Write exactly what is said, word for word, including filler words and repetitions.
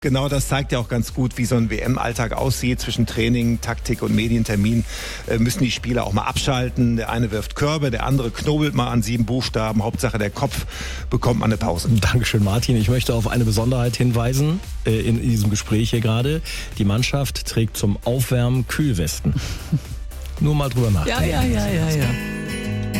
Genau, das zeigt ja auch ganz gut, wie so ein W M-Alltag aussieht. Zwischen Training, Taktik und Medientermin äh, müssen die Spieler auch mal abschalten. Der eine wirft Körbe, der andere knobelt mal an sieben Buchstaben. Hauptsache der Kopf bekommt mal eine Pause. Dankeschön, Martin. Ich möchte auf eine Besonderheit hinweisen äh, in diesem Gespräch hier gerade. Die Mannschaft trägt zum Aufwärmen Kühlwesten. Nur mal drüber nachdenken. Ja, ja, ja, ja, ja.